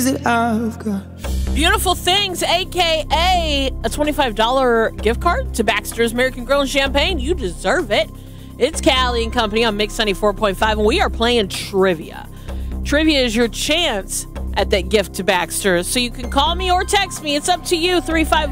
I've got. Beautiful Things, a.k.a. a $25 gift card to Baxter's American Grill and Champagne. You deserve it. It's Callie and Company on Mix 94.5, and we are playing trivia. Trivia is your chance at that gift to Baxter's, so you can call me or text me. It's up to you,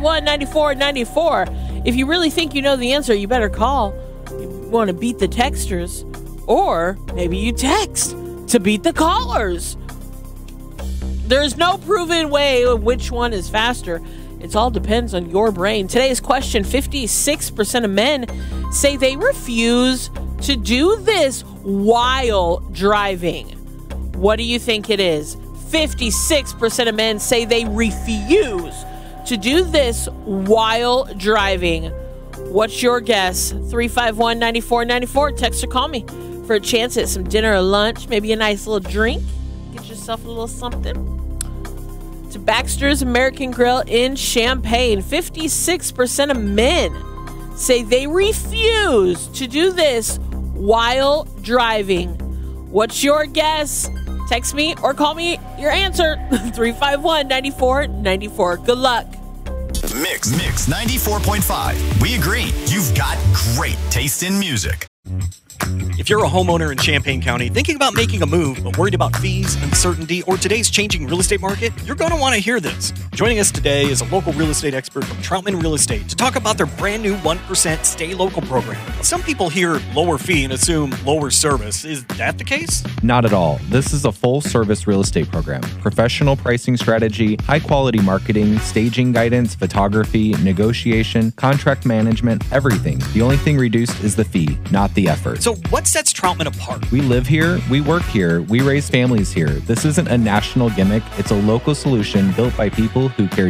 351-9494. If you really think you know the answer, you better call. You want to beat the texters, or maybe you text to beat the callers. There's no proven way of which one is faster. It all depends on your brain. Today's question, 56% of men say they refuse to do this while driving. What do you think it is? 56% of men say they refuse to do this while driving. What's your guess? 351-9494. Text or call me for a chance at some dinner or lunch, maybe a nice little drink. Get yourself a little something. To Baxter's American Grill in Champaign, 56% of men say they refuse to do this while driving. What's your guess? Text me or call me your answer, 351-9494. Good luck. Mix 94.5. We agree. You've got great taste in music. If you're a homeowner in Champaign County thinking about making a move but worried about fees, uncertainty, or today's changing real estate market, you're going to want to hear this. Joining us today is a local real estate expert from Troutman Real Estate to talk about their brand new 1% Stay Local program. Some people hear lower fee and assume lower service. Is that the case? Not at all. This is a full-service real estate program. Professional pricing strategy, high-quality marketing, staging guidance, photography, negotiation, contract management, everything. The only thing reduced is the fee, not the effort. So what sets Troutman apart? We live here, we work here, we raise families here. This isn't a national gimmick. It's a local solution built by people who care